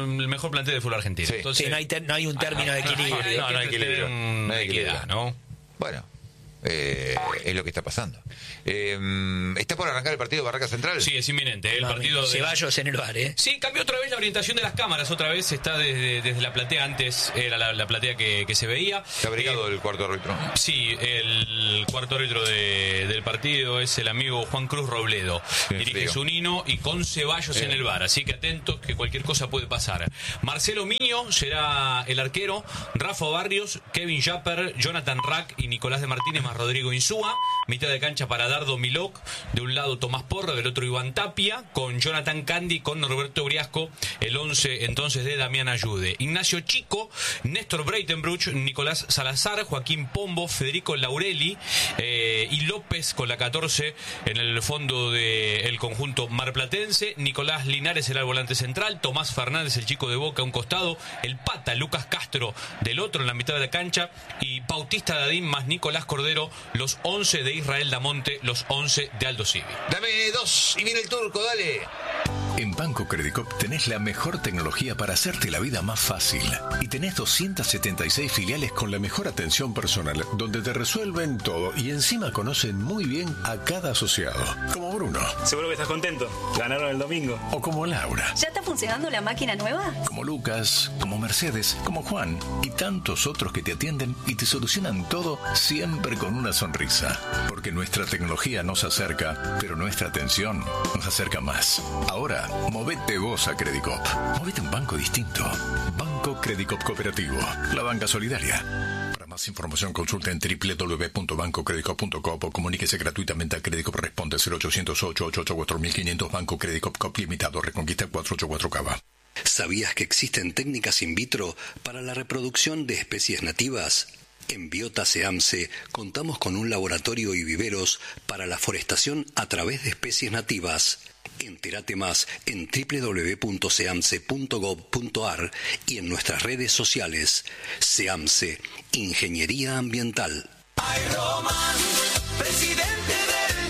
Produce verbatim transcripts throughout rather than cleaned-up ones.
el mejor plantel de fútbol argentino. Sí. Entonces, Sí, no hay, ter, no hay un término de equilibrio. Hay, hay, No, no hay equilibrio. Un, No hay equidad, equilibrio. ¿no? Bueno, eh, es lo que está pasando. Eh, ¿Está por arrancar el partido de Barraca Central? Sí, es inminente. El No, partido de... Ceballos en el bar, ¿eh? Sí, cambió otra vez la orientación de las cámaras. Otra vez está desde, desde la platea. Antes era la, la platea que, que se veía. ¿Está abrigado Eh, el cuarto árbitro? Sí, el cuarto árbitro de, del partido es el amigo Juan Cruz Robledo. Bien Dirige frío. Zunino y con Ceballos Bien. en el bar. Así que atentos que cualquier cosa puede pasar. Marcelo Miño será el arquero. Rafa Barrios, Kevin Japper, Jonathan Rack y Nicolás de Martínez más Rodrigo Insúa. Mitad de cancha para Dardo Milok. De un lado Tomás Porra, del otro Iván Tapia. Con Jonathan Candy, con Norberto Briasco. El once entonces de Damián Ayude. Ignacio Chico, Néstor Breitenbruch, Nicolás Salazar, Joaquín Pombo, Federico Laureli eh, y López con la catorce en el fondo del conjunto marplatense. Nicolás Linares será el volante central. Tomás Fernández, el chico de Boca, a un costado. El pata Lucas Castro del otro en la mitad de la cancha. Y Bautista Dadín más Nicolás Cordero, los once de Israel Damonte, los once de Aldo Civi. Dame dos y viene el turco, dale. En Banco Credicop tenés la mejor tecnología para hacerte la vida más fácil. Y tenés doscientas setenta y seis filiales con la mejor atención personal, donde te resuelven todo y encima conocen muy bien a cada asociado. Como Bruno. Seguro que estás contento. Ganaron el domingo. O como Laura. ¿Ya está funcionando la máquina nueva? Como Lucas, como Mercedes, como Juan y tantos otros que te atienden y te solucionan todo siempre con una sonrisa. Porque nuestra tecnología nos acerca, pero nuestra atención nos acerca más. Ahora, movete vos a Credicop. Movete a un banco distinto. Banco Credicop Cooperativo. La banca solidaria. Para más información consulta en doble u doble u doble u punto banco credicop punto com o comuníquese gratuitamente a Credicop. Responde cero ochocientos ocho, ochocientos ochenta y cuatro mil quinientos. Banco Credicop Cop Limitado. Reconquista cuatrocientos ochenta y cuatro Cava. ¿Sabías que existen técnicas in vitro para la reproducción de especies nativas? En Biota SEAMSE contamos con un laboratorio y viveros para la forestación a través de especies nativas. Entérate más en doble u doble u doble u punto seamse punto gob punto ar y en nuestras redes sociales. SEAMSE, Ingeniería Ambiental. Ay, Román, presidente del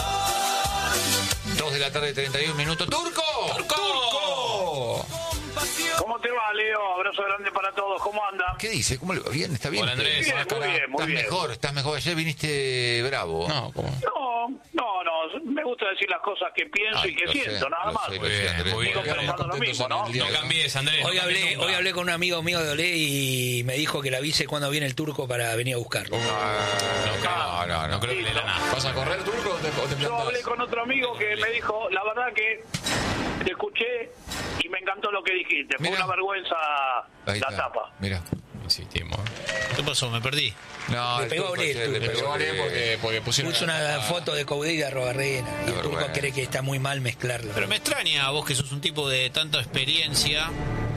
tablón. Dos de la tarde, treinta y un minutos. ¡Turco! ¡Turco! ¡Turco! ¿Cómo te va, Leo? Abrazo grande para todos. ¿Cómo anda? ¿Qué dice? ¿Cómo le va? ¿Bien? ¿Está bien? Hola, Andrés. Bien, muy bien, muy Estás bien. mejor, estás mejor. Ayer viniste bravo. No, ¿cómo? No, no, no. Me gusta decir las cosas que pienso Ay, y que lo sé, siento, nada lo más. sé, lo Muy sé, bien, Andrés. muy bien. Sigo pensando lo mismo, ¿no? No cambies, Andrés. Hoy no hablé, cambies nunca. hoy hablé con un amigo mío de Olé y me dijo que le avise cuando viene el turco para venir a buscarlo. No creo, No, no, no. no creo que le dé nada. ¿Vas a correr, Turco, o te, o te Yo plantás? hablé con otro amigo que me dijo, la verdad que te escuché y me encantó lo que dijiste. Fue Mira. una vergüenza Ahí la está. tapa. Mira. Insistimos. ¿Qué pasó? Me perdí. No, Le el pegó turco a Olé, ayer el le turco. Le pegó pegó a a Olé Olé. porque, porque pusieron Puso una foto de Coudet y de Arrobarrena. Y el turco vergüenza. cree que está muy mal mezclarlo. Pero me extraña a vos que sos un tipo de tanta experiencia.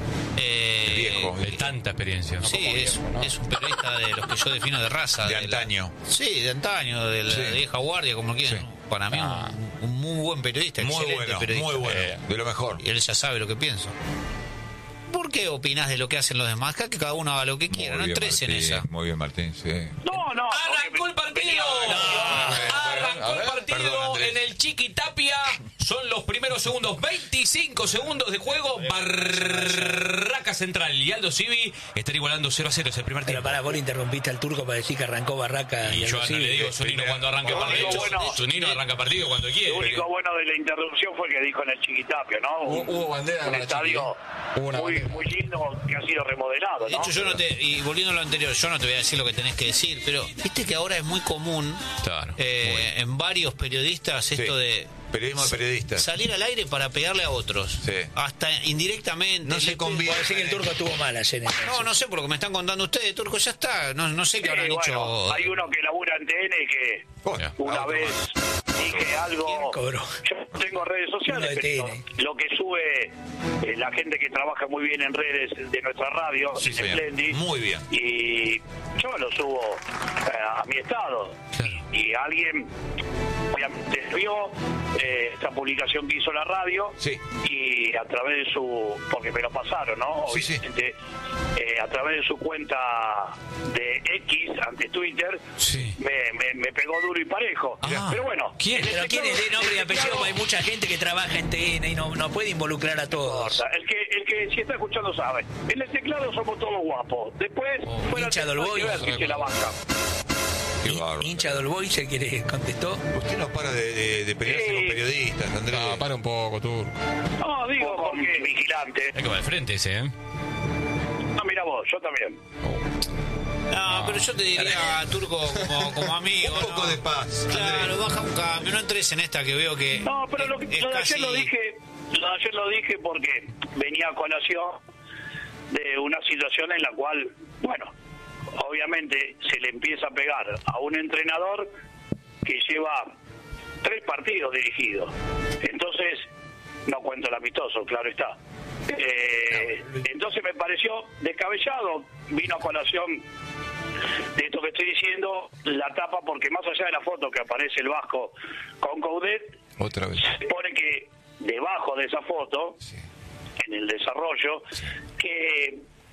Eh, Viejo. De tanta experiencia. Sí, es, es un periodista de los que yo defino de raza. De la- antaño. sí, de antaño, de la Sí. vieja guardia, como quieran. Sí. Para mí, un, un muy buen periodista, Muy excelente bueno, periodista. muy bueno. Eh, De lo mejor. y él ya sabe lo que pienso. ¿Por qué opinás de lo que hacen los demás? Que cada uno haga lo que quiera, no Muy bien, entres en Martín, esa. Muy bien, Martín, sí. No, no. ¡Arrancó el partido! ¡Arrancó el partido Perdón, Andrés. en el Chiqui Tapia! Son los primeros segundos, veinticinco segundos de juego. Barraca Central y Aldo Civi están igualando cero a cero. Es el primer Pero tiempo. para, vos le interrumpiste al turco para decir que arrancó Barraca. Y y yo algo no así. le digo a Zunino cuando arranque Lo partido. único bueno- Zunino arranca partido cuando Lo quiere. único bueno de la interrupción fue que dijo en el Chiquitapio, ¿no? Hubo, Un, hubo bandera un para estadio Chiqui, ¿eh? Hubo una muy, bandera. muy lindo que ha sido remodelado, De ¿no? hecho, yo no te. Y volviendo a lo anterior, yo no te voy a decir lo que tenés que decir, pero viste que ahora es muy común Claro, eh, en varios periodistas esto Sí. de. Periodismo de periodistas. Salir al aire para pegarle a otros. Sí. Hasta indirectamente. No se Le- conviene. Vos decís que el turco estuvo mal ayer. entonces. No, no sé por lo que me están contando ustedes, Turco, ya está. No, no sé qué Sí, habrán bueno, dicho. hay uno que labura en T N que Bueno, una auto vez dije algo. ¿Quién cobró? Yo no tengo redes Uno sociales, de pero T N. lo que sube eh, la gente que trabaja muy bien en redes de nuestra radio, Sí, en señor. Splendid, Muy bien. y yo lo subo eh, a mi estado. Y alguien obviamente vio eh, esta publicación que hizo la radio Sí. y a través de su, porque me lo pasaron, ¿no? Sí, sí. Obviamente, eh, a través de su cuenta de X, ante Twitter, Sí. me, me, me pegó duro y parejo. Ah. Pero bueno, ¿Quién? en Pero este quién es caso- de nombre y en este apellido, caso- hay mucha gente que trabaja en T N y no, no puede involucrar a todos. El que, el que si está escuchando sabe. En el teclado somos todos guapos. Después, Oh, fuera hincha de- del Boys. hay que ver si se la baja. Qué bárbaro. Hincha del Boys, el que le contestó. Usted no para de, de, de pelearse Sí. con periodistas, Andrés. No, para un poco, Turco. No, digo porque vigilante. Hay que va al frente ese, ¿eh? No, mira vos, yo también. No, pero yo te diría, Turco, como, como amigo. Un poco ¿no? de paz, Claro, Andrés. baja un cambio. No entres en esta que veo que. No, pero lo, es lo de casi- ayer lo dije, lo de ayer lo dije porque venía a colación de una situación en la cual, bueno, obviamente se le empieza a pegar a un entrenador que lleva tres partidos dirigidos. Entonces, no cuento el amistoso, claro está. Eh, entonces me pareció descabellado, vino a colación de esto que estoy diciendo, la tapa, porque más allá de la foto que aparece el Vasco con Coudet, Otra vez. se pone que debajo de esa foto, Sí. en el desarrollo, que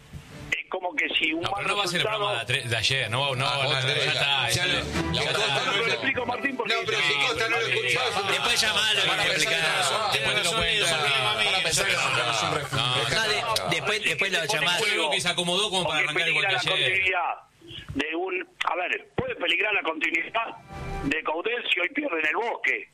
es como que si un No, mal pero no va a ser el resultado... programa de, tre- de ayer, no, no, Ah, no, otra ya vez, está. ya ya lo- está. la Ya Costa está. No, pero le explico, Martín, porque... No, pero si Costa no lo escuchó, eso no- Después llamalo y Para te pensar explicás. que razón, Después tenés te lo razón, cuento. es un problema mío. Para pensar que es un No, Ah, de- después, después lo llamás. Juego que se acomodó como para Porque arrancar igual peligra que la ayer. continuidad de un... A ver, puede peligrar la continuidad de Coudet si hoy pierde en el Bosque,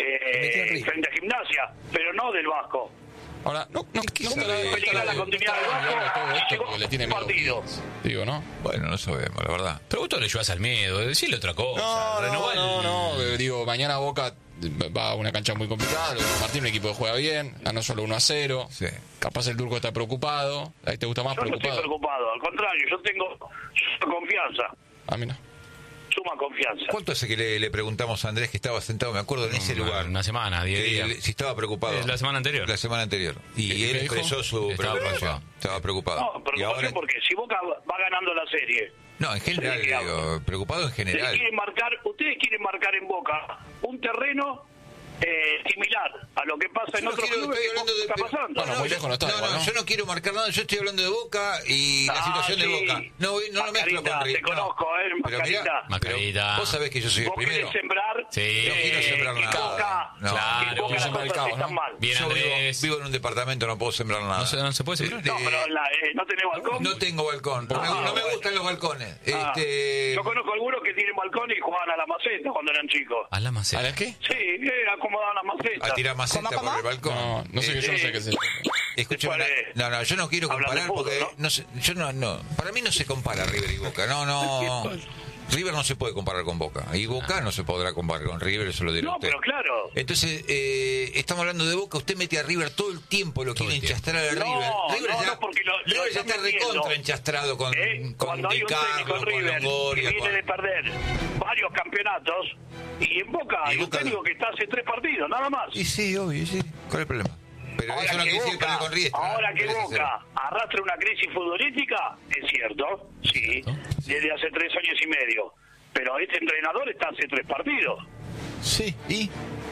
eh, frente a Gimnasia, pero no del Vasco. Ahora, no, no, no sabe, peligra la continuidad del Vasco, todo esto llegó porque le tiene un miedo. partido. Digo, ¿no? Bueno, no sabemos, la verdad. Pero vos te lo llevas al miedo, decirle otra cosa. No, renová el- no, no, no. eh, Digo, mañana Boca va a una cancha muy complicada. Lo dijo Martín, un equipo que juega bien, ganó solo uno a cero. Sí. Capaz el Turco está preocupado. ¿A ti te gusta más Yo no estoy preocupado? preocupado, al contrario, yo tengo suma confianza, A mí no. suma confianza. ¿Cuánto hace que le, le preguntamos a Andrés que estaba sentado, me acuerdo, en ese Una- lugar? Una semana, diez Que días. él- si estaba preocupado. Eh, la semana anterior. La semana anterior. Y ¿Y él qué dijo? expresó su Estaba preocupación. preocupado. Estaba preocupado. No, y preocupación ahora, porque si Boca va ganando la serie, no, en general, ¿de qué hablo? digo, preocupado en ustedes general. quieren marcar, ustedes quieren marcar en Boca un terreno eh, similar a lo que pasa en Yo no otros quiero- clubes. estoy que hablando de- está pasando. Bueno, muy lejos no está, No, igual, no, ¿no? yo no quiero marcar nada, yo estoy hablando de Boca y la Ah, situación de sí. Boca. No, voy- no lo mezclo Macarita, con River. te conozco, eh, Pero Macarita. mirá, Macarita. pero vos sabés que yo soy el Vos primero. querés sembrar, Sí. eh, No quiero sembrar que nada. Boca, No. Claro, que Boca quiero las sembrar el cosas caos, están ¿no? mal. Bien, Yo vivo, Andrés. vivo en un departamento, no puedo sembrar nada. No se, no se puede seguir. No, pero la, eh, ¿no tenés balcón? No tengo balcón, porque Ah, no me bueno. gustan los balcones. Ah, Este, Yo conozco algunos que tienen balcón y jugaban a la maceta cuando eran chicos. A la ¿A maceta. la qué? Sí, eh, acomodaban la maceta. a tirar maceta por el balcón. No, no sé, que yo no sé qué es eso. Escúchame, Después de- no, no, yo no quiero hablan de comparar fútbol, porque ¿no? no sé, yo no, no, para mí no se compara River y Boca, no, no, River no se puede comparar con Boca y Boca no se podrá comparar con River, eso lo dirá No, usted. pero claro. Entonces, eh, estamos hablando de Boca, usted mete a River todo el tiempo, lo quiere el tiempo. enchastrar a No, River. River no, ya, no, porque lo- lo River ya están está metiendo. recontra enchastrado con, ¿eh? con Cuando hay Di un técnico Carlo, en con River Longoria, que viene con- de perder varios campeonatos y en Boca Y hay un Boca- técnico que está hace tres partidos, nada más. Y sí, obvio, sí. ¿Cuál es el problema? Pero Ahora eso no que quiere decir Boca, perder con Riestra. ahora que tres a cero. Boca arrastra una crisis futbolística, es cierto, sí, desde hace tres años y medio. Pero este entrenador está hace tres partidos. Sí, y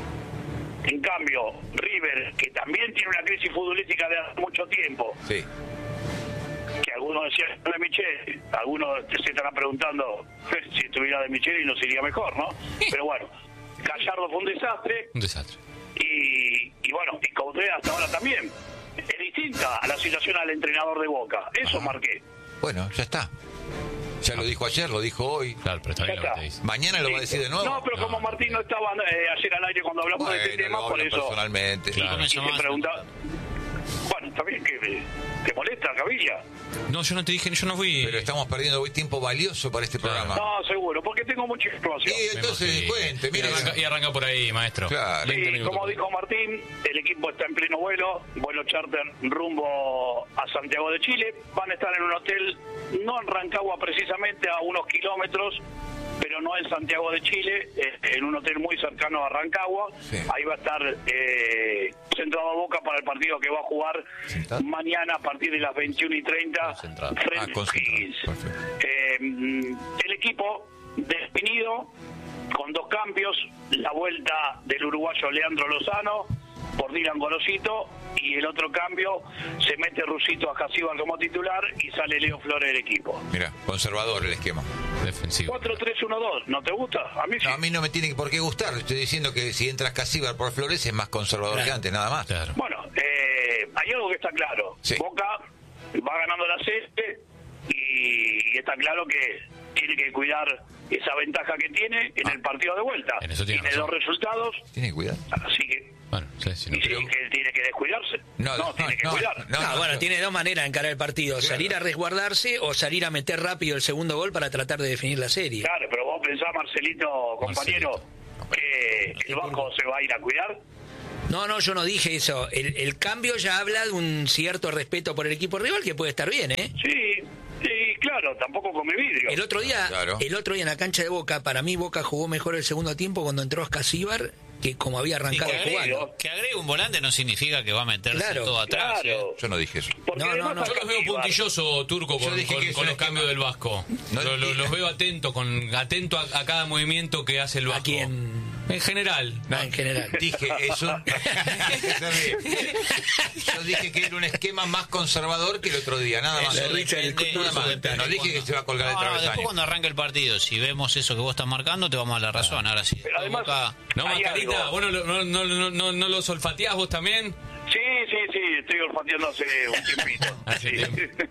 En cambio, River, que también tiene una crisis futbolística de hace mucho tiempo, sí. que algunos decían de Micheli, algunos se estarán preguntando si estuviera de Micheli nos iría mejor, ¿no? Pero bueno, Gallardo fue un desastre Un desastre. y, y bueno, y Coudet hasta ahora también. Es distinta a la situación al entrenador de Boca, eso marqué. Bueno, ya está. Ya lo dijo ayer, lo dijo hoy. Claro, pero está bien Ya lo que está. te dice. Mañana lo va a decir de nuevo. No, pero como Martín no estaba eh, ayer al aire cuando hablamos de este Bueno, tema, lo por hablo eso personalmente. Claro. y te preguntaba. Bueno, está bien, que ¿te molesta, Cavilla? No, yo no te dije, yo no fui. Pero estamos perdiendo hoy tiempo valioso para este Claro. programa. No, seguro, porque tengo mucha información. Y entonces, Sí. cuente, Y mira. arranca, y arranca por ahí, maestro. Claro. veinte Sí, minutos como por ahí. dijo Martín, el equipo está en pleno vuelo, vuelo charter rumbo a Santiago de Chile. Van a estar en un hotel, no en Rancagua precisamente, a unos kilómetros, pero no en Santiago de Chile, eh, en un hotel muy cercano a Rancagua. Sí. Ahí va a estar eh, centrado a Boca para el partido que va a jugar ¿Sentado? mañana a partir de las veintiuna y treinta Concentrado. frente Ah, a concentrado. Higgins. Perfecto. Eh, el equipo definido con dos cambios, la vuelta del uruguayo Leandro Lozano por Dylan Gorosito y el otro cambio se mete Rusito a Jacíbal como titular y sale Leo Flores del equipo. Mira, conservador el esquema. Defensivo. cuatro tres uno dos, ¿no te gusta? A mí sí. No, a mí no me tiene por qué gustar. Estoy diciendo que si entras Casíbar por Flores es más conservador que antes, nada más. Claro. Bueno, eh, hay algo que está claro. Sí. Boca va ganando la serie y está claro que tiene que cuidar esa ventaja que tiene en Ah. el partido de vuelta. En eso tiene Tiene razón. dos resultados, Tiene que cuidar. así que Bueno, sí, sí, no y sí, creo. que tiene que descuidarse. No, No, no, tiene que no, cuidar. no, Ah, no, bueno, no. tiene dos maneras de encarar el partido: salir a resguardarse o salir a meter rápido el segundo gol para tratar de definir la serie. Claro, pero vos pensás, Marcelito, compañero, que el Vasco se va a ir a cuidar. No, no, yo no dije eso. El, el cambio ya habla de un cierto respeto por el equipo rival que puede estar bien, ¿eh? Sí, sí, claro, tampoco come vidrio. El otro día, Claro. el otro día en la cancha de Boca, para mí Boca jugó mejor el segundo tiempo cuando entró Ascasíbar que como había Y arrancado que, jugando. agregue, que agregue un volante no significa que va a meterse Claro, todo atrás. Claro. ¿eh? Yo no dije eso. Porque No, no, además no. Yo los veo Ascasíbar- puntilloso, Turco, Yo con, dije con- que es con un los esquema. cambios del Vasco. No, Lo- lo- y- los veo atento, con, atento a, a cada movimiento que hace el Vasco. ¿A quién? En general. No, en general. Dije eso. Se ríe. Yo dije que era un esquema más conservador que el otro día, nada más. La risa del depende- Turco eso Nada más. depende No dije que se va a colgar el No, no, después travesaño. cuando arranque el partido, si vemos eso que vos estás marcando, te vamos a dar la razón. Ahora sí. Pero además- Boca- No, Hay Mascarita, algo. ¿vos no, lo- no, no, no, no, no los olfateás vos también? Sí, sí, sí, estoy olfateando hace un tiempito. Hace Sí.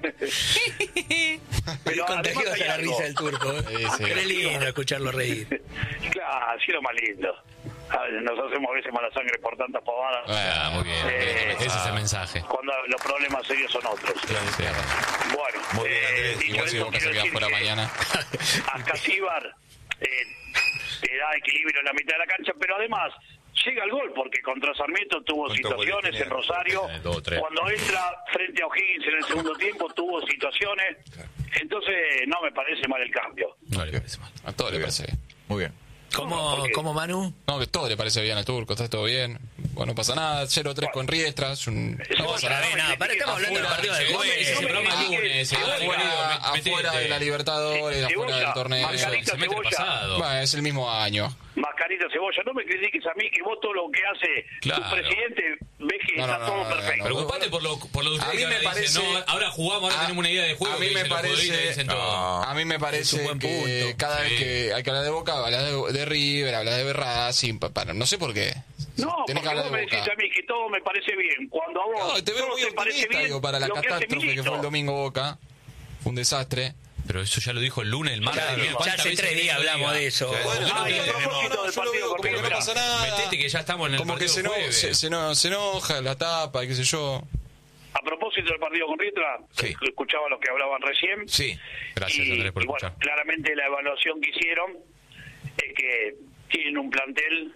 Es Pero además contagiosa hay la algo. risa del Turco, ¿eh? Sí, sí. Pero es lindo escucharlo reír. Claro, así es lo más lindo. A ver, nos hacemos a veces mala sangre por tantas pavadas. Ah, muy bien. Eh, Ese es el mensaje. Cuando los problemas serios son otros. Bueno, Muy bien, eh, Andrés. dicho Igual si esto, Boca se quiero queda decir fuera que mañana. Ascasíbar eh, te da equilibrio en la mitad de la cancha, pero además llega el gol, porque contra Sarmiento tuvo ¿Cuántos goles situaciones tenía? en Rosario. Eh, dos o tres. Cuando entra frente a O'Higgins en el segundo tiempo tuvo situaciones. Entonces no me parece mal el cambio. No le parece mal. A todo le parece bien. Muy bien. ¿Cómo, porque- cómo Manu? No, que todo le parece bien al Turco, está todo bien. Bueno, no pasa nada, cero tres con Riestra, es un... No pasa nada, nada. Para, estamos hablando del partido del Ese- jueves. ese programa es lunes, eh, Afuera, Cebolla, metete. afuera de la Libertadores, Sí, afuera del Cebolla, torneo. Margarita, El semestre Cebolla. pasado. Bueno, es el mismo año. Mascarita Cebolla, no me critiques a mí que vos todo lo que hace Claro. tu presidente ves que No, no, está no, todo no, no, perfecto. no. Preocupate por lo, por lo de A ustedes mí que me ahora dicen, parece- no, ahora jugamos, ahora a- tenemos una idea de juego. a mí que me dicen los parece- futbolistas, dicen todo. No. A mí me parece Es un buen que punto. cada vez Sí. que hay que hablar de Boca, hablar de, de River, hablar de Racing, pa- para, no sé por qué. No, Tenés que porque hablar vos me de decís Boca. a mí que todo me parece bien. Cuando a vos No, te veo todo muy te parece optimista, bien, digo, para la lo que hace catástrofe que Milito. fue el domingo Boca. Fue un desastre. Pero eso ya lo dijo el lunes, el martes. Ya, Mira, ya ¿cuántas hace veces tres querés días que lo hablamos diga? de eso. Bueno, Ah, no, y a no, propósito del yo lo partido veo con como que River, no pasa nada. Metete que ya estamos en el Como que partido se, no- jueves. se, se no- se enoja, la tapa, y qué sé yo. A propósito del partido con Ritra, Sí. escuchaba lo que hablaban recién. Sí. Gracias, y, Andrés, por y bueno, escuchar. claramente la evaluación que hicieron es que tienen un plantel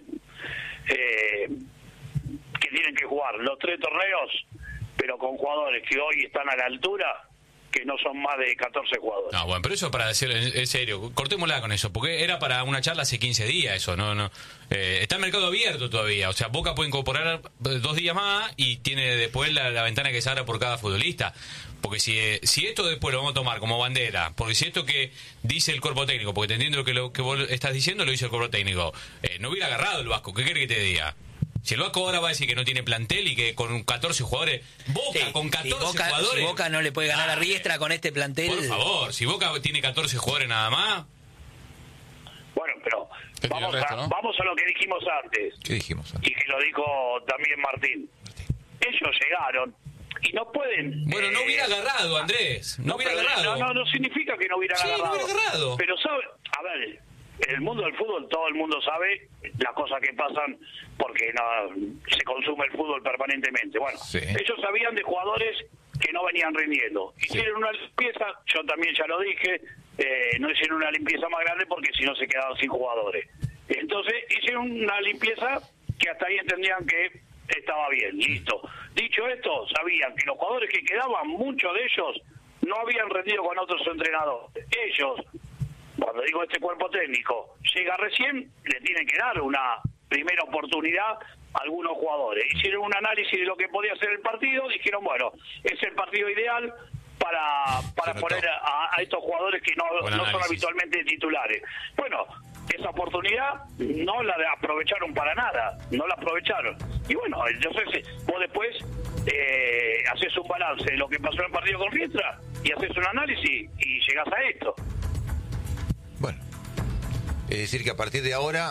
eh, que tienen que jugar los tres torneos, pero con jugadores que hoy están a la altura, que no son más de catorce jugadores. No, bueno, pero eso para decir en, en serio, cortémosla con eso, porque era para una charla hace quince días eso, no, no. Eh, está el mercado abierto todavía, o sea, Boca puede incorporar dos días más y tiene después la, la ventana que se abra por cada futbolista. Porque si, eh, si esto después lo vamos a tomar como bandera, porque si esto que dice el cuerpo técnico, porque te entiendo lo que, lo que vos estás diciendo, lo dice el cuerpo técnico, eh, no hubiera agarrado el Vasco, ¿qué quiere que te diga? Si el Vasco ahora va a decir que no tiene plantel y que con catorce jugadores, Boca Sí, con si catorce Boca, jugadores... si Boca no le puede ganar a Dale. Riestra con este plantel. Por favor, si Boca tiene catorce jugadores nada más... Bueno, pero ¿Qué tiene vamos, el resto, a, no? vamos a lo que dijimos antes, ¿Qué dijimos? y que lo dijo también Martín. Ellos llegaron y no pueden... Bueno, no eh, hubiera agarrado, Andrés. No hubiera pero- agarrado. No, no, no significa que no hubieran Sí, no agarrado. hubiera agarrado. Pero sabe, a ver, en el mundo del fútbol todo el mundo sabe las cosas que pasan porque no se consume el fútbol permanentemente. Bueno, Sí. ellos sabían de jugadores que no venían rindiendo. Hicieron una limpieza, yo también ya lo dije, eh, no hicieron una limpieza más grande porque si no se quedaban sin jugadores. Entonces hicieron una limpieza que hasta ahí entendían que estaba bien, listo. Dicho esto, sabían que los jugadores que quedaban, muchos de ellos, no habían rendido con otros entrenadores. Ellos, cuando digo este cuerpo técnico, llega recién, le tienen que dar una primera oportunidad a algunos jugadores. Hicieron un análisis de lo que podía ser el partido, dijeron, bueno, es el partido ideal para, para Se notó. poner a, a estos jugadores que no, Buen no son análisis. habitualmente titulares. Bueno, esa oportunidad no la aprovecharon para nada, no la aprovecharon. Y bueno, entonces vos después eh, haces un balance de lo que pasó en el partido con Riestra y haces un análisis y llegás a esto. Bueno, es decir que a partir de ahora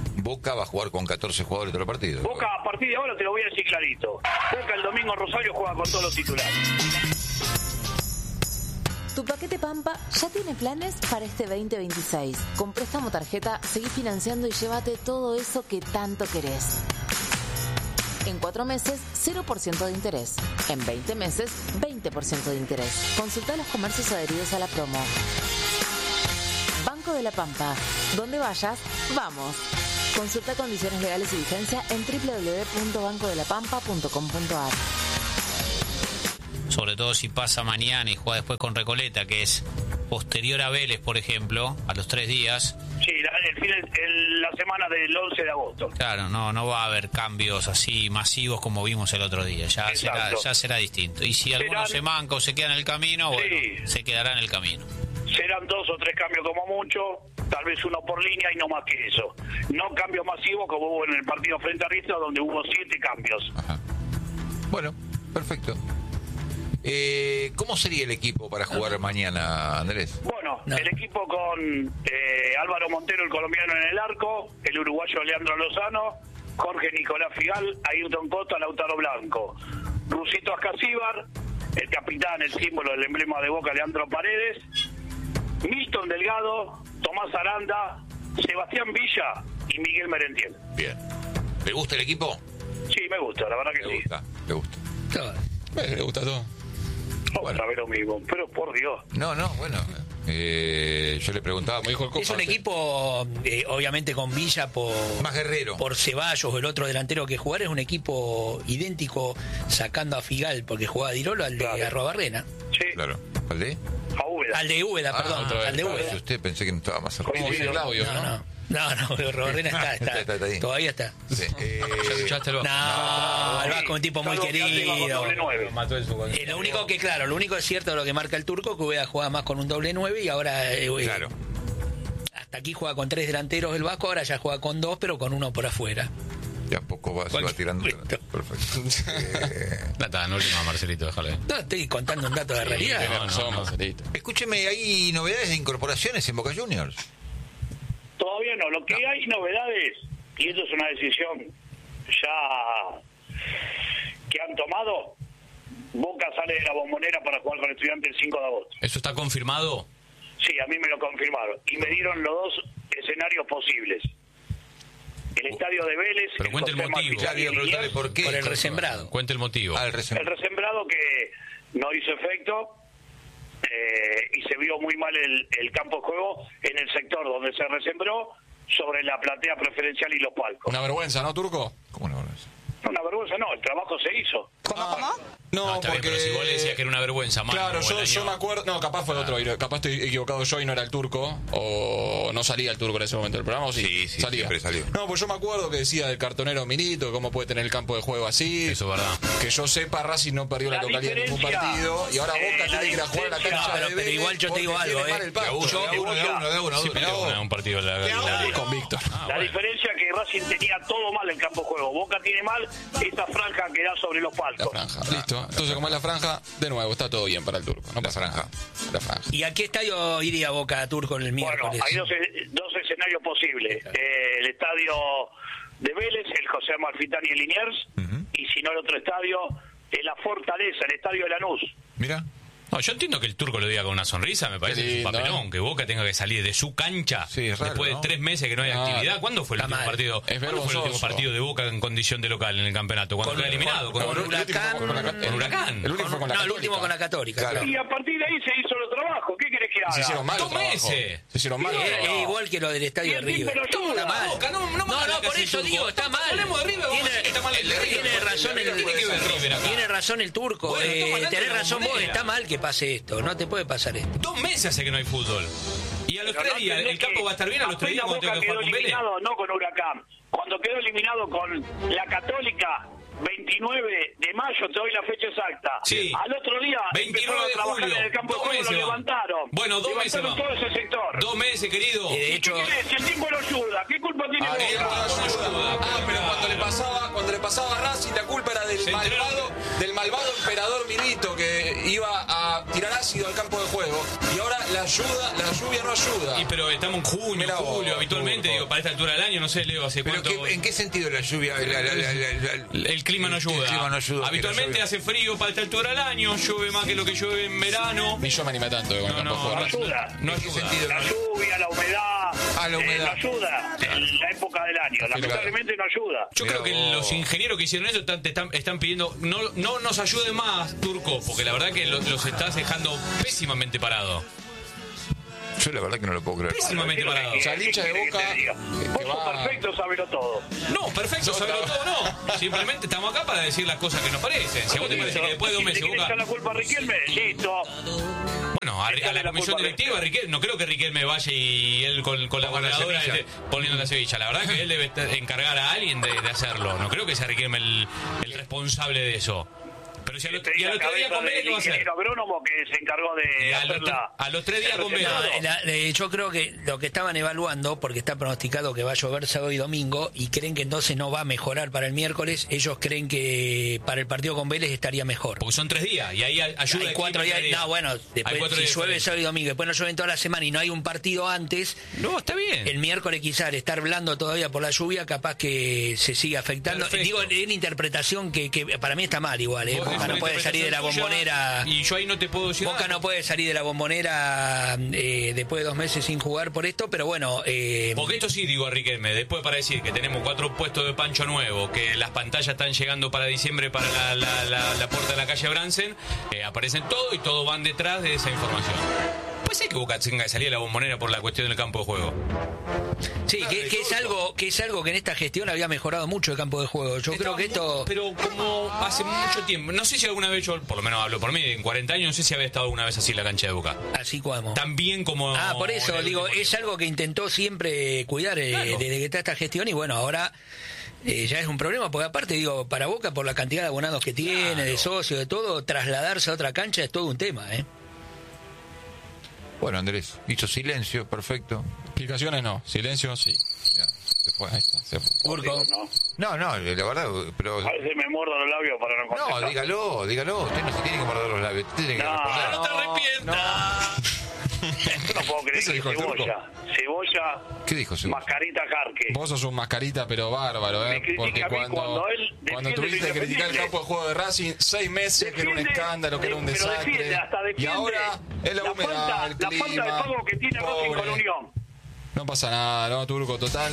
Boca va a jugar con catorce jugadores todo el partido. Boca, a partir de ahora te lo voy a decir clarito. Boca el domingo en Rosario juega con todos los titulares. Tu paquete Pampa ya tiene planes para este veinte veintiséis. Con préstamo tarjeta, seguí financiando y llévate todo eso que tanto querés. En cuatro meses, cero por ciento de interés. En veinte meses, veinte por ciento de interés. Consulta los comercios adheridos a la promo. Banco de la Pampa. Donde vayas, vamos. Consulta condiciones legales y vigencia en doble u doble u doble u punto banco de la pampa punto com punto a r. Sobre todo si pasa mañana y juega después con Recoleta, que es posterior a Vélez, por ejemplo, a los tres días. Sí, la, el fin, el, la semana del once de agosto. Claro, no no va a haber cambios así masivos como vimos el otro día. Ya será, ya será distinto. Y si alguno se manca o se queda en el camino, bueno, sí, se quedará en el camino. Serán dos o tres cambios como mucho, tal vez uno por línea y no más que eso. No cambios masivos como hubo en el partido frente a Riestra, donde hubo siete cambios. Ajá. Bueno, perfecto. Eh, ¿Cómo sería el equipo para jugar mañana, Andrés? Bueno, no. el equipo con eh, Álvaro Montero, el colombiano en el arco, el uruguayo Leandro Lozano, Jorge Nicolás Figal, Ayrton Costa, Lautaro Blanco, Rusito Ascasíbar, el capitán, el símbolo, el emblema de Boca, Leandro Paredes, Milton Delgado, Tomás Aranda, Sebastián Villa y Miguel Merentiel. Bien. ¿Le gusta el equipo? Sí, me gusta, la verdad que le sí. Gusta, le gusta. Eh, le gusta todo. Bueno, a ver lo mismo, pero por Dios. No, no, bueno. Eh, yo le preguntaba. Dijo el Copa, es un equipo, eh, obviamente con Villa por más guerrero. Por Ceballos, el otro delantero que jugar, es un equipo idéntico sacando a Figal, porque jugaba Dirolo al de claro. Arrobarrena. Sí. Claro. ¿Al de? A Úbeda. Al de Úbeda, ah, perdón. Al de Úbeda. Usted pensé que no estaba más cerca. ¿Cómo viene Claudio? No, no. No, no, pero Robarrena está, está, está, está, está todavía está. Sí. Eh, ¿Ya escuchaste el Vasco? No, el Vasco es un tipo muy querido. Mató el eh, lo único que, claro, lo único es cierto de lo que marca el turco, que Úbeda juega más con un doble nueve y ahora... Eh, claro. Hasta aquí juega con tres delanteros el Vasco, ahora ya juega con dos, pero con uno por afuera. Ya a poco va, se va tirando. Perfecto. eh... Data, no última, Marcelito, déjale. No, estoy contando un dato de realidad. No, no, no, Marcelito. Escúcheme, ¿hay novedades de incorporaciones en Boca Juniors? Todavía no, lo que no. hay novedades, y esto es una decisión ya que han tomado, Boca sale de la Bombonera para jugar con Estudiantes el cinco de agosto. ¿Eso está confirmado? Sí, a mí me lo confirmaron, y me dieron los dos escenarios posibles. El estadio de Vélez... Pero cuente el motivo. Ya había preguntado por qué. Por el resembrado. Cuente el motivo. Ah, el, resembrado. el resembrado que no hizo efecto... Eh, y se vio muy mal el, el campo de juego en el sector donde se resembró sobre la platea preferencial y los palcos. Una vergüenza, ¿no, Turco? ¿Cómo una vergüenza? Una vergüenza no, el trabajo se hizo. ¿Cómo, ah, cómo? No, no está porque... bien, pero si vos le decías que era una vergüenza, mano, claro, yo, año... yo me acuerdo... No, capaz fue el otro, ah. capaz estoy equivocado yo y no era el Turco, o no salía el Turco en ese momento del programa, o sí, sí, sí salía. Siempre salió. No, pues yo me acuerdo que decía del cartonero Milito, cómo puede tener el campo de juego así. Eso es verdad. Que yo sepa, Racing no perdió la, la localidad en ningún partido, y ahora Boca eh, tiene que ir a jugar a la cancha no, pero, de pero igual yo te digo algo, eh. De uno, de uno, de uno, de uno. Un partido de la con Víctor. La diferencia es que Racing tenía todo mal el campo de juego. Boca tiene mal esta franja que da sobre los palcos. La franja, listo. Entonces, como es la franja, de nuevo, está todo bien para el Turco. No pasa nada. La franja. ¿Y a qué estadio iría Boca Turco en el miércoles? Bueno, hay dos, dos escenarios posibles. Eh, el estadio de Vélez, el José Amalfitani y el Liniers, uh-huh. y si no el otro estadio, en la Fortaleza, el estadio de Lanús. Mira. No, yo entiendo que el Turco lo diga con una sonrisa, me parece que es un papelón, ¿eh? Que Boca tenga que salir de su cancha sí, raro, después ¿no? de tres meses que no hay ah, actividad. ¿Cuándo fue el último mal. partido? Es ¿Cuándo fue el último partido de Boca en condición de local en el campeonato? Cuando con, fue eliminado con, con, con, Huracán, con, con, con Huracán. El último fue con la no, Católica. el último con la Católica. Claro. Claro. Y a partir de ahí se hizo el trabajo. ¿Qué querés que haga? Se hicieron mal Dos meses. Se hicieron mal. Es, es igual que lo del estadio de River. Está mal. Boca, no, no, no, no por eso digo, está mal. Hablemos de River. Tiene razón el Tiene razón el Turco. Tenés razón vos, está mal que pase esto. No te puede pasar esto. Dos meses hace que no hay fútbol. Y a los pero tres no días, ¿el campo va a estar bien a los tres días cuando tenga que jugar con Vélez? No con Huracán. Cuando quedó eliminado con la Católica, veintinueve de mayo, te doy la fecha exacta. Sí. Al otro día veintinueve de trabajar julio. en el campo de Dos juego, meses lo va. levantaron. Bueno, dos meses levantaron va. todo ese sector. Dos meses, querido. Y de hecho, ¿Qué querés? Si el tiempo no ayuda, ¿qué culpa tiene Ah, Boca? tiempo no ayuda. Ah, pero cuando le pasaba, cuando le pasaba a Racing, la culpa era del Se enteró. malvado, del malvado emperador Milito que iba a tirar ácido al campo de juego. Y ahora la ayuda, la lluvia no ayuda. Y pero estamos en junio, Mirá vos, julio, habitualmente, Turco. digo, para esta altura del año, no sé, Leo, hace ¿Pero cuánto... qué- en qué sentido la lluvia? La- la- la- la- la- El clima no ayuda. El clima no ayuda. Habitualmente Que la lluvia- hace frío para esta altura del año, llueve más que lo que llueve en verano. Ni yo me animé tanto con el No, campo de no, juego. no ayuda. No ¿En qué ayuda. sentido? La lluvia, la humedad, Ah, la eh, humedad. no ayuda en la época del año. Lamentablemente no ayuda. Yo Mirá creo que vos. los ingenieros que hicieron eso están, te están, están pidiendo, no, no nos ayude más, Turco, porque la verdad que lo- los estás dejando pésimamente parados. Yo la verdad que no lo puedo creer. Pésimamente parados. O sea, el hincha de ¿Qué querés Boca que te diga? que Vos sos va- perfecto, sabelo todo. No, perfecto, saberlo todo no. Simplemente estamos acá para decir las cosas que nos parecen. Si a vos te parece que después de dos Si meses le querés Boca... echar la culpa a Riquelme, listo. Bueno, a, a la Echarle la comisión culpa a directiva, Riquelme, no creo que Riquelme vaya y él con, con la Ponga la gobernadora semilla. esté poniendo la sevilla. La verdad que él debe estar- encargar a alguien de, de hacerlo. No creo que sea Riquelme el, el responsable de eso. Pero si al, otro- y al otro día con Vélez, ¿qué va a hacer? El agrónomo que se encargó de Y al hacer otro- la- a los tres días el con Vélez. resultado. No, la- eh, yo creo que lo que estaban evaluando, porque está pronosticado que va a llover sábado y domingo, y creen que entonces no va a mejorar para el miércoles, ellos creen que para el partido con Vélez estaría mejor. Porque son tres días y ahí ayuda Hay el cuatro clima días, tres no, bueno, Hay después cuatro si días llueve diferentes. sábado y domingo, después no llueve toda la semana y no hay un partido antes, No, está bien. el miércoles quizás al estar blando todavía por la lluvia, capaz que se sigue afectando. Perfecto. Digo, es una interpretación que, que para mí está mal igual, ¿eh? Vos Boca tenés no una puede salir de la interpretación tuya bombonera. Y yo ahí no te puedo decir Boca nada. no puede salir de la bombonera eh, después de dos meses sin jugar por esto, pero bueno. Eh, Porque esto sí digo a Riquelme, después para decir que tenemos cuatro puestos de Pancho nuevo, que las pantallas están llegando para diciembre para la, la, la, la puerta de la calle Bransen, eh, aparecen todo y todos van detrás de esa información. Pues sí que Boca tenga que salir de la bombonera por la cuestión del campo de juego. sí, que, que es algo que es algo que en esta gestión había mejorado mucho el campo de juego. Yo creo Estaba que muy- esto. Pero como hace mucho tiempo, no sé si alguna vez yo, por lo menos hablo por mí, en cuarenta años, no sé si había estado alguna vez así en la cancha de Boca. Así como. Tan bien como... Ah, por eso, en el digo, último es tiempo. algo que intentó siempre cuidar eh, Claro. desde que está esta gestión y bueno, ahora eh, ya es un problema, porque aparte, digo, para Boca, por la cantidad de abonados que tiene, de socios, de todo, trasladarse a otra cancha es todo un tema, ¿eh? Bueno, Andrés, hizo silencio, perfecto. Explicaciones no, silencio sí. Ya, se fue. Ahí está, se fue. Turco. No, No, no, la verdad, pero... a veces me muerdo los labios para no contestar. No, dígalo, dígalo. Usted no se tiene que morder los labios. Usted tiene que No, responder. No te arrepientas. Yo no puedo creer Eso que dijo el Cebolla, Cebolla, ¿Qué dijo Cebolla? Mascarita Jarque. Vos sos un mascarita, pero bárbaro, Me ¿eh? critica Porque a mí cuando, cuando él cuando defiende tuviste lo que criticar el indefendible. campo de juego de Racing, seis meses, que era un Defiende, escándalo, que era un pero desastre. defiende, hasta defiende y ahora es la la humedad, falta- el la clima. falta de pago que tiene Racing con pobre. Unión. No pasa nada, no, Turco, total.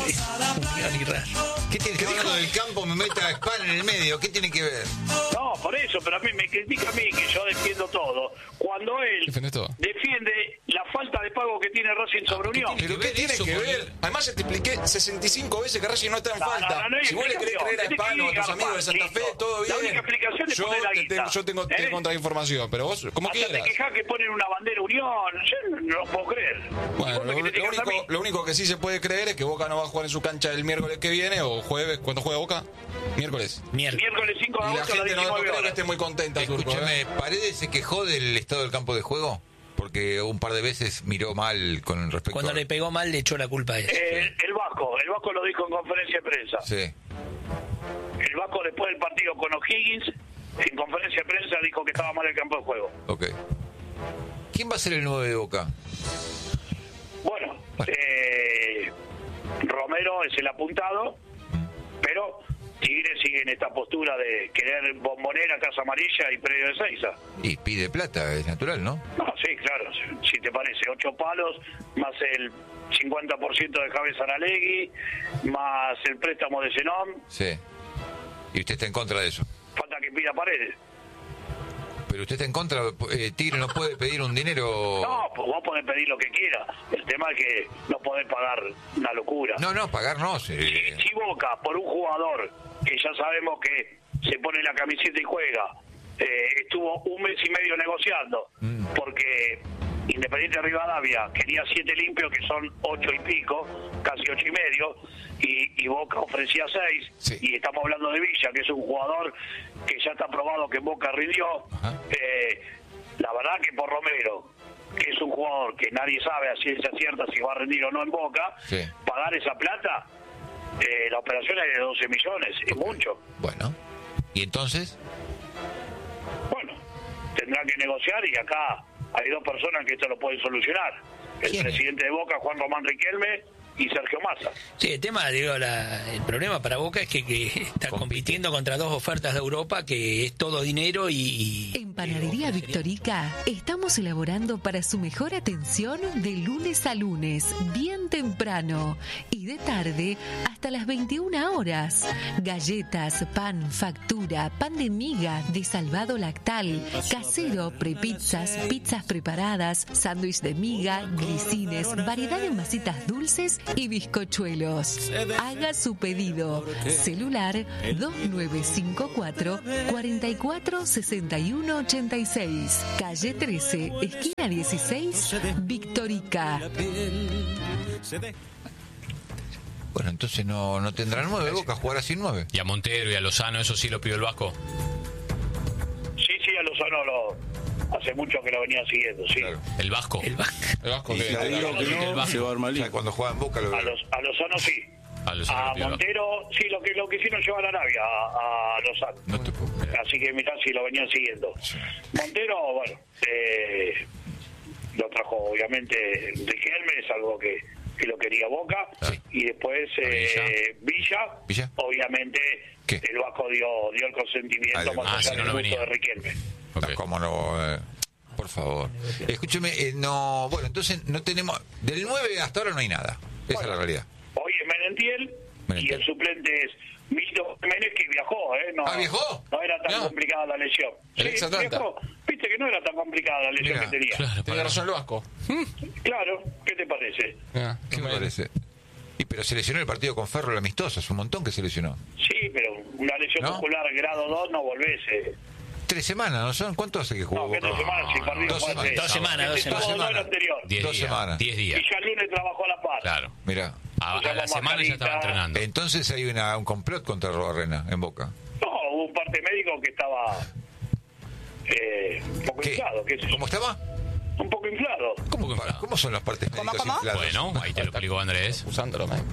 ¿Qué tiene que ver con el campo? Me meta a Spal en el medio. ¿Qué tiene que ver? No, por eso, pero a mí me critica a mí que yo defiendo todo. Cuando él ¿Defendés todo? defiende la falta de pago que tiene Racing sobre Unión. ¿Pero qué tiene eso que con- ver? Además, ya te expliqué sesenta y cinco veces que Racing no está en No, no, falta. no, no hay Si vos le querés explicación. creer a Tenés que Hispano, a tus ir, amigos de Santa listo. Fe, todo bien. La única explicación es yo, poner la te guita. tengo, yo tengo, ¿Eh? tengo contrainformación, pero vos, como Hasta te quieras. quejás que ponen una bandera Unión. Yo no lo puedo creer. Bueno, ¿Vos lo, me lo criticás a mí? único, lo único que sí se puede creer es que Boca no va a jugar en su cancha el miércoles que viene o jueves. ¿Cuándo juega Boca? Miércoles. Mierda. Miércoles cinco de Y la agosto a las gente no, no diecinueve creo que horas. esté muy contenta, Turco. Escúchame, ¿eh? ¿Paredes se quejó del estado del campo de juego? Porque un par de veces miró mal con respecto Cuando a... le pegó mal le echó la culpa a él. Eh, el Vasco, el Vasco lo dijo en conferencia de prensa. Sí. El Vasco después del partido con O'Higgins, en conferencia de prensa dijo que estaba mal el campo de juego. Ok. ¿Quién va a ser el nueve de Boca? Bueno, eh, Romero es el apuntado, pero Tigre sigue en esta postura de querer Bombonera, Casa Amarilla y Predio de Seiza. Y pide plata, es natural, ¿no? No, sí, claro, si- si te parece, ocho palos, más el cincuenta por ciento de Javier Saralegui, más el préstamo de Zenón, Sí. ¿Y usted está en contra de eso? falta que pida Paredes. Pero usted está en contra, eh, Tigre no puede pedir un dinero... No, pues vos podés pedir lo que quieras, el tema es que no podés pagar una locura. No, no, pagar no. sí. Si Boca, por un jugador que ya sabemos que se pone la camiseta y juega, eh, estuvo un mes y medio negociando, porque Independiente Rivadavia quería siete limpios, que son ocho y pico, casi ocho y medio, y, y Boca ofrecía seis, sí. Y estamos hablando de Villa, que es un jugador que ya está probado que en Boca rindió. Eh, la verdad que por Romero, que es un jugador que nadie sabe a ciencia cierta si va a rendir o no en Boca, sí. Pagar esa plata, eh, la operación es de doce millones, es mucho. Bueno, ¿y entonces? Bueno, tendrá que negociar, y acá hay dos personas que esto lo pueden solucionar. El ¿Quién? Presidente de Boca, Juan Román Riquelme, y Sergio Massa. Sí, el tema, digo, la, el problema para Boca es que, que está Compite. compitiendo contra dos ofertas de Europa, que es todo dinero y... y en Panadería Victorica estamos elaborando para su mejor atención de lunes a lunes, bien temprano, y de tarde hasta las veintiuna horas. Galletas, pan, factura, pan de miga, de salvado lactal, casero, prepizzas, pizzas preparadas, sándwich de miga, grisines, variedad de masitas dulces y bizcochuelos. Haga su pedido. Celular dos nueve cinco cuatro, cuatro cuatro seis uno ocho seis. Calle trece, esquina dieciséis, Victorica. Bueno, entonces no, no tendrá nueve Boca, jugará sin nueve. Y a Montero y a Lozano, ¿eso sí lo pidió el Vasco? Sí, sí, a Lozano lo... hace mucho que lo venía siguiendo, sí. Claro. El Vasco. El Vasco. El Vasco que, que, que, digo que no, el Vasco. Se va a armar, o sea, cuando juega en Boca lo a, los, a Lozano sí. A, Lozano a Montero sí, lo que lo quisieron llevar a Arabia, a, a Lozano. No te puedo creer. Así que mirá si lo venían siguiendo. Sí. Montero, bueno, eh, lo trajo obviamente Riquelme, es algo que, que lo quería Boca. Sí. Y después eh, Villa, Villa, obviamente ¿Qué? El Vasco dio, dio el consentimiento más ah, allá si no del no gusto de Riquelme. Okay. ¿Cómo no? Eh, por favor. Escúcheme, eh, no, bueno, entonces no tenemos, del nueve hasta ahora no hay nada. Esa bueno, es la realidad. Hoy es Menentiel, Menentiel, y el suplente es Milton Jiménez, que viajó, ¿eh? No, ¿Ah, viajó? No era tan no. complicada la lesión. Sí, viajó. Viste que no era tan complicada la lesión Mirá, que tenía. Claro, tenía razón el Vasco. Claro, ¿qué te parece? Mirá, ¿Qué me parece? Y pero se lesionó el partido con Ferro, el amistoso, es un montón que se lesionó. Sí, pero una lesión ¿No? muscular grado dos no volvés. Eh. Tres semanas, ¿no son? ¿Cuánto hace que jugó? No, que tres semanas, sí, partido dos, semanas, dos semanas, dos semanas. Dos semanas. Anterior. Diez dos días, semanas. Diez días. Y ya el lunes trabajó a la par. Claro. Mira. A, a la semana ya estaba entrenando. Entonces hay una, un complot contra Robarrena en Boca. No, hubo un parte médico que estaba eh, un poco ¿Qué? inflado. ¿Qué ¿Cómo estaba? Un poco inflado. ¿Cómo, inflado? ¿Cómo son las partes médicas ¿Cómo, cómo? infladas? Bueno, ahí te lo explicó Andrés. Usándolo, ¿eh?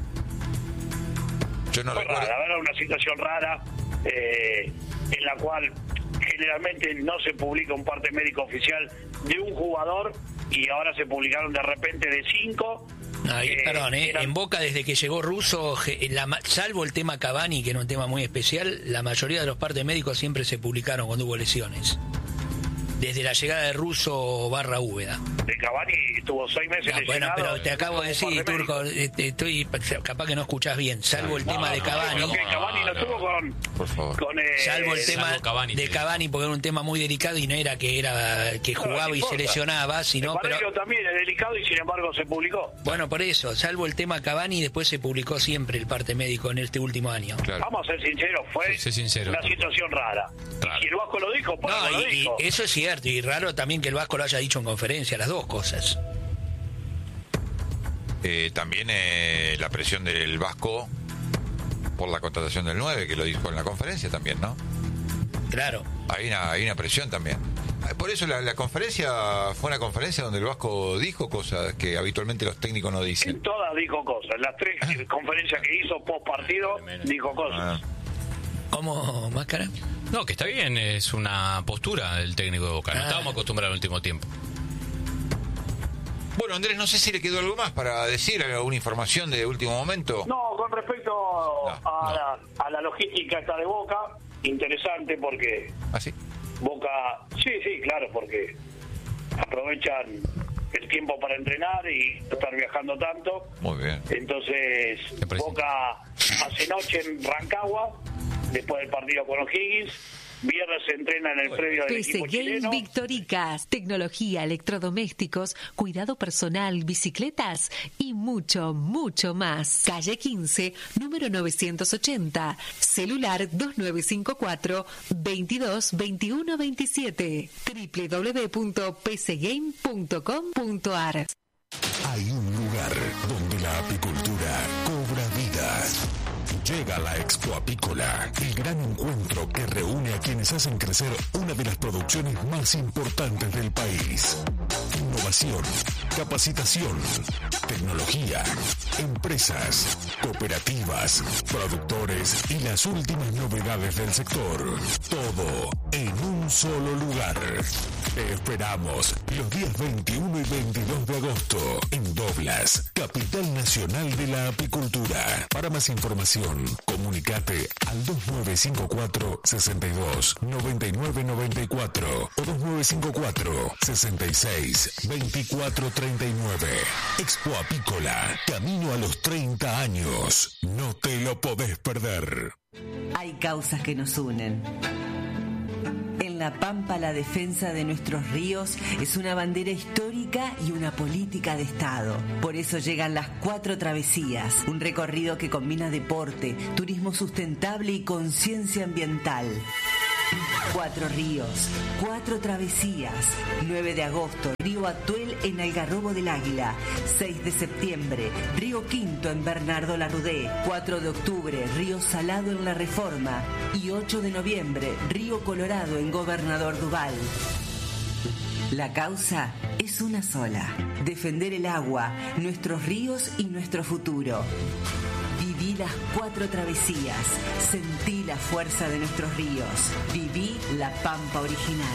Yo no Fue recuerdo. rara, era una situación rara eh, en la cual generalmente no se publica un parte médico oficial de un jugador y ahora se publicaron de repente de cinco. Ay, eh, perdón, eh, eran... en Boca desde que llegó Russo, la, salvo el tema Cavani, que era un tema muy especial, la mayoría de los partes médicos siempre se publicaron cuando hubo lesiones. Desde la llegada de Russo barra Úbeda. De Cavani estuvo seis meses ah, lesionado. Bueno, pero te acabo de decir, Turco, estoy capaz que no escuchás bien, salvo el no, tema no, de Cavani. No, Cavani no, no tuvo con, por favor. Con, eh, salvo el tema Cavani, de Cavani, porque era un tema muy delicado y no era que era que jugaba no, y se lesionaba, sino pero también es delicado y sin embargo se publicó. Bueno, por eso, salvo el tema Cavani, después se publicó siempre el parte médico en este último año. Claro. Vamos a ser sinceros, fue sí, sincero, una situación rara. Claro. Y el Vasco lo dijo, por no, y, lo dijo. Y eso es cierto, y raro también que el Vasco lo haya dicho en conferencia, las dos cosas. Eh, también eh, la presión del Vasco por la contratación del nueve, que lo dijo en la conferencia también, ¿no? Claro. Hay una, hay una presión también. Por eso la, la conferencia fue una conferencia donde el Vasco dijo cosas que habitualmente los técnicos no dicen. En todas dijo cosas. Las tres ah. conferencias que hizo post partido dijo cosas. Ah. ¿Cómo, Máscara? No, que está bien, es una postura del técnico de Boca. No ah. estábamos acostumbrados al último tiempo. Bueno, Andrés, no sé si le quedó algo más para decir, alguna información de último momento. No, con respecto no, a, no. La, a la logística esta de Boca, interesante porque... ¿Ah, sí? Boca, sí, sí, claro, porque aprovechan el tiempo para entrenar y no estar viajando tanto. Muy bien. Entonces, Boca hace noche en Rancagua, después del partido con O'Higgins, viernes se entrena en el predio del P C equipo Game chileno. Victoricas, tecnología, electrodomésticos, cuidado personal, bicicletas y mucho, mucho más. Calle quince, número novecientos ochenta, celular dos nueve cinco cuatro, veintidós veintiuno veintisiete, doble u doble u doble u punto p c game punto com punto a r. Hay un lugar donde la apicultura cobra vida. Llega la Expo Apícola, el gran encuentro que reúne a quienes hacen crecer una de las producciones más importantes del país. Innovación, capacitación, tecnología, empresas, cooperativas, productores y las últimas novedades del sector. Todo en un solo lugar. Te esperamos los días veintiuno y veintidós de agosto en Doblas, capital nacional de la apicultura. Para más información, comunicate al dos nueve cinco cuatro, sesenta y dos, noventa y nueve noventa y cuatro o dos nueve cinco cuatro, sesenta y seis, veinticuatro treinta y nueve. Expo Apícola, camino a los treinta años. No te lo podés perder. Hay causas que nos unen. En La Pampa, la defensa de nuestros ríos es una bandera histórica y una política de Estado. Por eso llegan las Cuatro Travesías, un recorrido que combina deporte, turismo sustentable y conciencia ambiental. Cuatro ríos, cuatro travesías. nueve de agosto, Río Atuel en Algarrobo del Águila. seis de septiembre, Río Quinto en Bernardo Larrudé. cuatro de octubre, Río Salado en La Reforma. Y ocho de noviembre, Río Colorado en Gobernador Duval. La causa es una sola: defender el agua, nuestros ríos y nuestro futuro. Viví las cuatro travesías, sentí la fuerza de nuestros ríos, viví la Pampa original.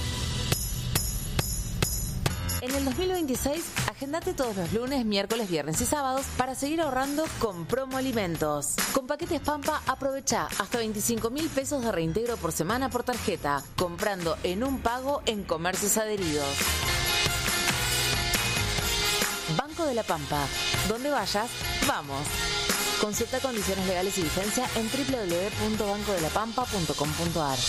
En el dos mil veintiséis, agendate todos los lunes, miércoles, viernes y sábados para seguir ahorrando con Promo Alimentos. Con paquetes Pampa, aprovecha hasta veinticinco mil pesos de reintegro por semana por tarjeta, comprando en un pago en comercios adheridos. Banco de la Pampa. Donde vayas, vamos. Consulta condiciones legales y vigencia en doble u doble u doble u punto banco de la pampa punto com punto a r.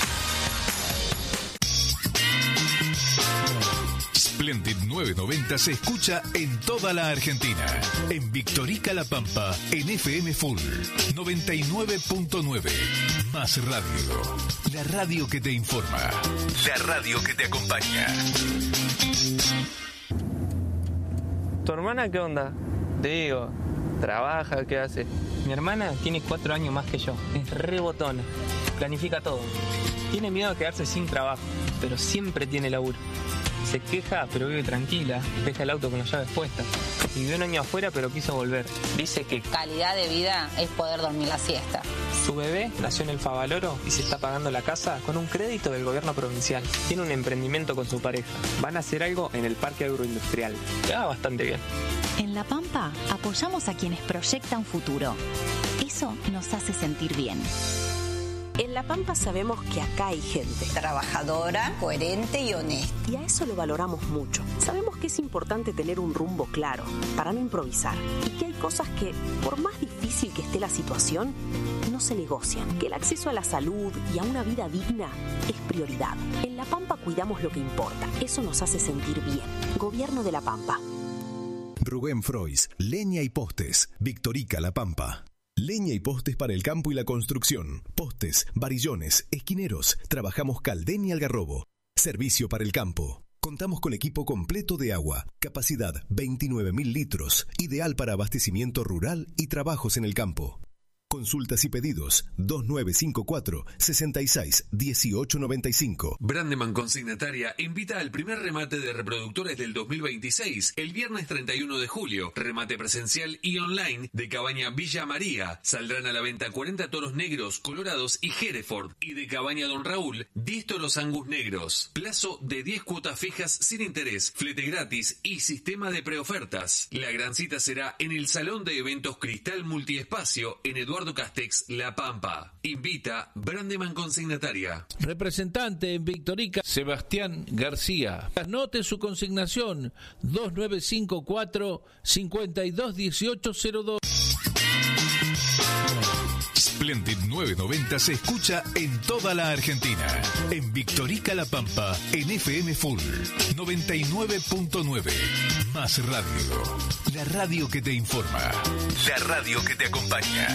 Splendid novecientos noventa se escucha en toda la Argentina. En Victorica La Pampa, en F M Full noventa y nueve punto nueve. Más radio. La radio que te informa. La radio que te acompaña. ¿Tu hermana qué onda? Te digo, ¿trabaja? ¿Qué hace? Mi hermana tiene cuatro años más que yo. Es re botona. Planifica todo. Tiene miedo de quedarse sin trabajo, pero siempre tiene laburo. Se queja, pero vive tranquila. Deja el auto con las llaves puestas. Vivió un año afuera, pero quiso volver. Dice que calidad de vida es poder dormir la siesta. Su bebé nació en el Favaloro y se está pagando la casa con un crédito del gobierno provincial. Tiene un emprendimiento con su pareja. Van a hacer algo en el parque agroindustrial. Le va bastante bien. En La Pampa apoyamos a quienes proyectan futuro. Eso nos hace sentir bien. En La Pampa sabemos que acá hay gente trabajadora, coherente y honesta. Y a eso lo valoramos mucho. Sabemos que es importante tener un rumbo claro, para no improvisar. Y que hay cosas que, por más difícil que esté la situación, no se negocian. Que el acceso a la salud y a una vida digna es prioridad. En La Pampa cuidamos lo que importa. Eso nos hace sentir bien. Gobierno de La Pampa. Rubén Frois, Leña y Postes, Victorica La Pampa. Leña y postes para el campo y la construcción. Postes, varillones, esquineros. Trabajamos Caldén y Algarrobo. Servicio para el campo. Contamos con equipo completo de agua. Capacidad veintinueve mil litros. Ideal para abastecimiento rural y trabajos en el campo. Consultas y pedidos dos nueve cinco cuatro, sesenta y seis, dieciocho noventa y cinco. Brandeman Consignataria invita al primer remate de reproductores del dos mil veintiséis, el viernes treinta y uno de julio. Remate presencial y online de Cabaña Villa María. Saldrán a la venta cuarenta toros negros, colorados y Hereford. Y de Cabaña Don Raúl, diez toros Angus negros. Plazo de diez cuotas fijas sin interés, flete gratis y sistema de preofertas. La gran cita será en el Salón de Eventos Cristal Multiespacio en Eduardo Castex, La Pampa. Invita Brandeman Consignataria. Representante en Victorica, Sebastián García. Anote su consignación dos nueve cinco cuatro, cinco dos uno ocho cero dos. Splendid novecientos noventa se escucha en toda la Argentina. En Victorica La Pampa, en F M Full noventa y nueve punto nueve. Más radio. La radio que te informa. La radio que te acompaña.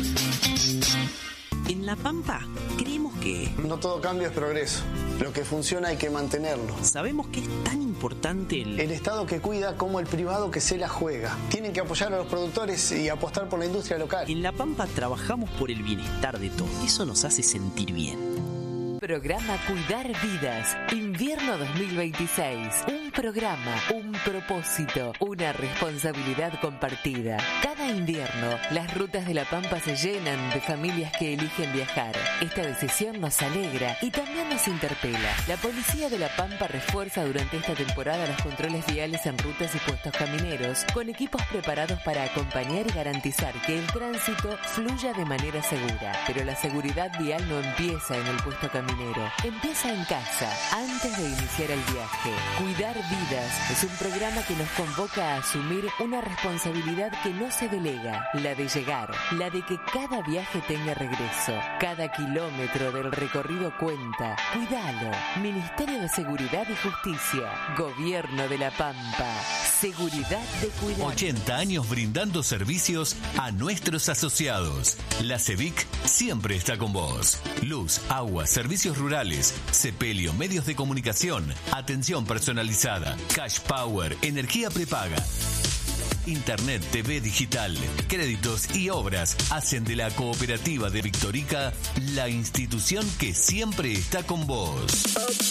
En La Pampa creemos que... No todo cambio es progreso. Lo que funciona hay que mantenerlo. Sabemos que es tan importante el... El Estado que cuida como el privado que se la juega. Tienen que apoyar a los productores y apostar por la industria local. En La Pampa trabajamos por el bienestar de todos. Eso nos hace sentir bien. Programa Cuidar Vidas, invierno dos mil veintiséis. Un programa, un propósito, una responsabilidad compartida. Cada invierno, las rutas de La Pampa se llenan de familias que eligen viajar. Esta decisión nos alegra y también nos interpela. La Policía de La Pampa refuerza durante esta temporada los controles viales en rutas y puestos camineros, con equipos preparados para acompañar y garantizar que el tránsito fluya de manera segura. Pero la seguridad vial no empieza en el puesto caminero. Empieza en casa, antes de iniciar el viaje. Cuidar Vidas es un programa que nos convoca a asumir una responsabilidad que no se delega, la de llegar, la de que cada viaje tenga regreso. Cada kilómetro del recorrido cuenta. Cuidalo. Ministerio de Seguridad y Justicia. Gobierno de La Pampa. Seguridad de cuidar. ochenta años brindando servicios a nuestros asociados. La CEVIC siempre está con vos. Luz, agua, servicios rurales, Sepelio, medios de comunicación, atención personalizada, cash power, energía prepaga. Internet, T V digital, créditos y obras hacen de la cooperativa de Victorica la institución que siempre está con vos.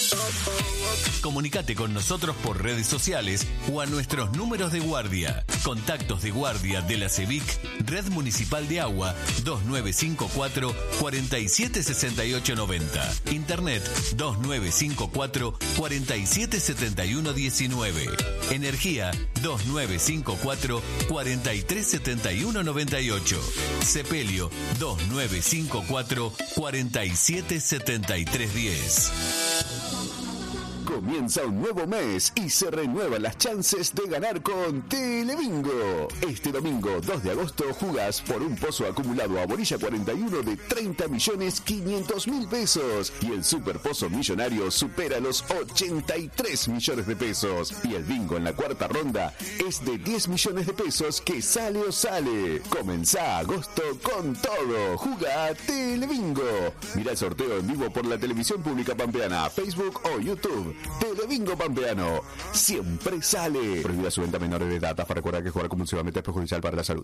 Comunicate con nosotros por redes sociales o a nuestros números de guardia. Contactos de guardia de la CEVIC, Red Municipal de Agua, dos nueve cinco cuatro, cuatro siete seis ocho nueve cero. Internet, dos nueve cinco cuatro, cuatro siete siete uno uno nueve. Energía, dos nueve cinco cuatro, cuatro tres siete uno nueve ocho. Sepelio, dos nueve cinco cuatro, cuatro siete siete tres uno cero. Comienza un nuevo mes y se renuevan las chances de ganar con Telebingo. Este domingo dos de agosto jugás por un pozo acumulado a Borilla cuarenta y uno de treinta millones quinientos mil pesos y el super pozo millonario supera los ochenta y tres millones de pesos y el bingo en la cuarta ronda es de diez millones de pesos que sale o sale. Comenzá agosto con todo. Juga Telebingo. Mirá el sorteo en vivo por la televisión pública pampeana, Facebook o YouTube. Telebingo Pampeano, siempre sale. Prohibida su venta a menores de edad. Para recordar que jugar compulsivamente es perjudicial para la salud.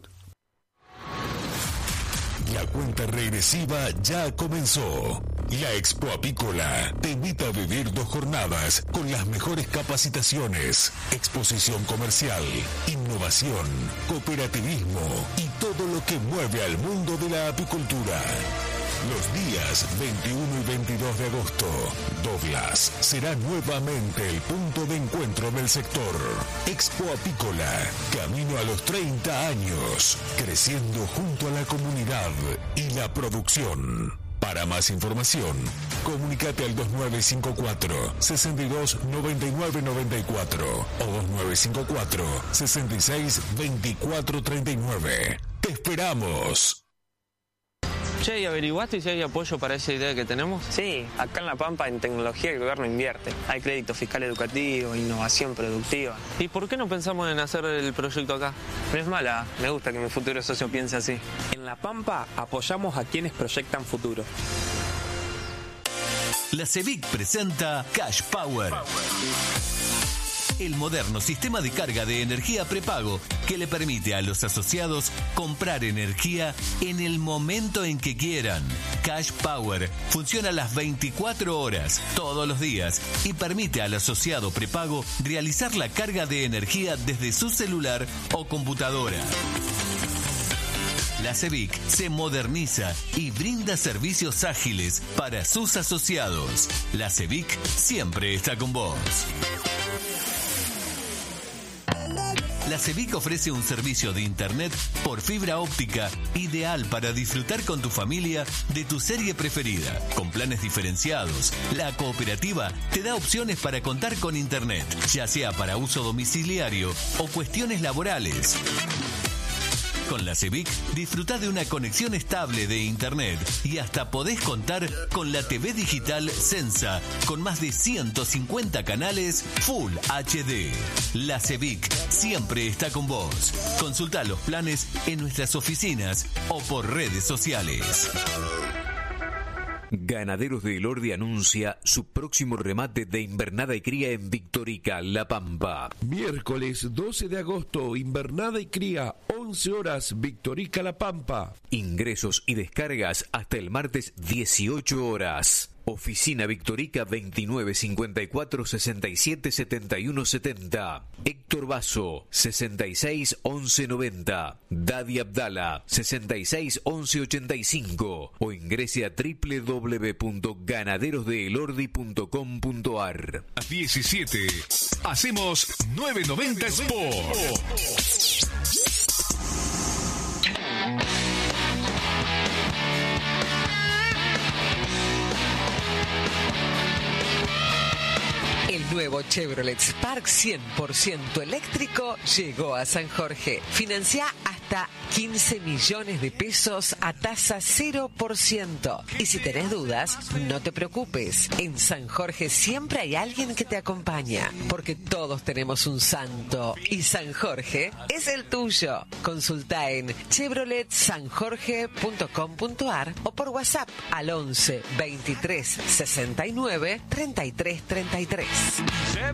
La cuenta regresiva ya comenzó. La Expo Apícola te invita a vivir dos jornadas con las mejores capacitaciones, exposición comercial, innovación, cooperativismo y todo lo que mueve al mundo de la apicultura. Los días veintiuno y veintidós de agosto, Douglas será nuevamente el punto de encuentro del sector. Expo Apícola, camino a los treinta años, creciendo junto a la comunidad y la producción. Para más información, comunícate al dos nueve cinco cuatro, seis dos nueve nueve nueve cuatro o dos nueve cinco cuatro, seis seis dos cuatro tres nueve. ¡Te esperamos! Che, ¿y averiguaste si hay apoyo para esa idea que tenemos? Sí, acá en La Pampa en tecnología el gobierno invierte. Hay crédito fiscal educativo, innovación productiva. ¿Y por qué no pensamos en hacer el proyecto acá? No es mala, me gusta que mi futuro socio piense así. En La Pampa apoyamos a quienes proyectan futuro. La CEVIC presenta Cash Power. El moderno sistema de carga de energía prepago que le permite a los asociados comprar energía en el momento en que quieran. Cash Power funciona las veinticuatro horas, todos los días, y permite al asociado prepago realizar la carga de energía desde su celular o computadora. La CEVIC se moderniza y brinda servicios ágiles para sus asociados. La CEVIC siempre está con vos. La CEVIC ofrece un servicio de internet por fibra óptica ideal para disfrutar con tu familia de tu serie preferida. Con planes diferenciados, la cooperativa te da opciones para contar con internet, ya sea para uso domiciliario o cuestiones laborales. Con la CEBIC disfrutá de una conexión estable de internet y hasta podés contar con la T V digital Sensa con más de ciento cincuenta canales Full H D. La CEBIC siempre está con vos. Consultá los planes en nuestras oficinas o por redes sociales. Ganaderos de Elordi anuncia su próximo remate de invernada y cría en Victorica, La Pampa. Miércoles doce de agosto, invernada y cría, once horas, Victorica, La Pampa. Ingresos y descargas hasta el martes dieciocho horas. Oficina Victorica veintinueve cincuenta y cuatro sesenta y siete setenta y uno setenta. Héctor Basso sesenta y seis once noventa. Dadi Abdala sesenta y seis once ochenta y cinco. O ingrese a doble u doble u doble u punto ganaderos de elordi punto com punto a r. diecisiete. Hacemos novecientos noventa Sport. El nuevo Chevrolet Spark cien por ciento eléctrico llegó a San Jorge. Financia hasta quince millones de pesos a tasa cero por ciento. Y si tenés dudas, no te preocupes. En San Jorge siempre hay alguien que te acompaña, porque todos tenemos un santo y San Jorge es el tuyo. Consulta en chevrolet san jorge punto com punto a r o por WhatsApp al once veintitrés sesenta y nueve treinta y tres treinta y tres.